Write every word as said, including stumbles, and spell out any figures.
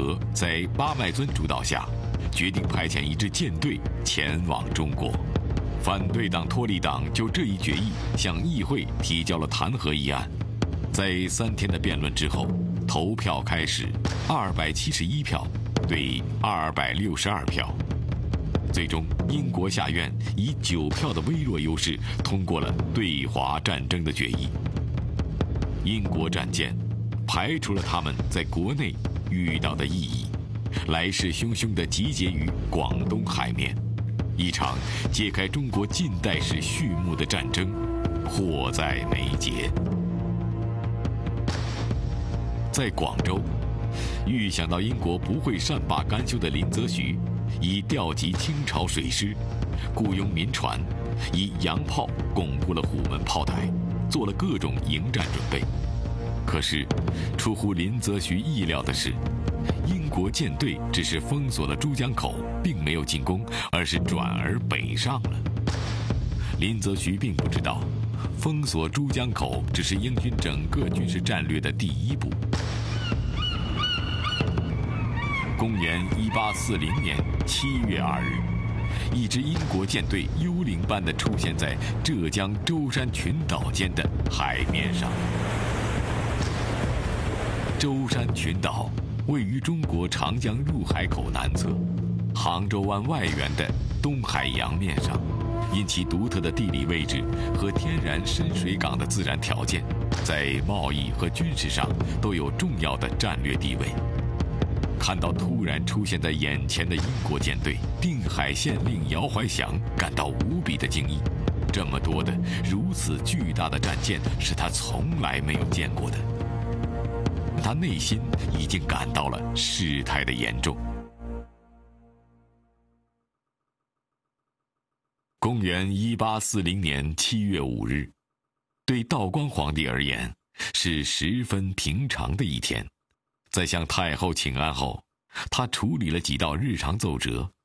德在巴麦尊主导下，决定派遣一支舰队前往中国。反对党托利党就这一决议向议会提交了弹劾议案。在三天的辩论之后，投票开始，二百七十一票对二百六十二票。最终，英国下院以九票的微弱优势通过了对华战争的决议。英国战舰排除了他们在国内遇到的意义，来势汹汹地集结于广东海面，一场揭开中国近代史序幕的战争迫在眉睫。在广州，预想到英国不会善罢甘休的林则徐，以调集清朝水师，雇佣民船，以洋炮巩固了虎门炮台，做了各种迎战准备。可是，出乎林则徐意料的是，英国舰队只是封锁了珠江口，并没有进攻，而是转而北上了。林则徐并不知道，封锁珠江口只是英军整个军事战略的第一步。公元一八四零年七月二日，一支英国舰队幽灵般地出现在浙江舟山群岛间的海面上。舟山群岛位于中国长江入海口南侧，杭州湾外缘的东海洋面上，因其独特的地理位置和天然深水港的自然条件，在贸易和军事上都有重要的战略地位。看到突然出现在眼前的英国舰队，定海县令姚怀祥感到无比的惊异。这么多的如此巨大的战舰是他从来没有见过的。他内心已经感到了事态的严重。公元一八四零年七月五日，对道光皇帝而言是十分平常的一天。在向太后请安后，他处理了几道日常奏折，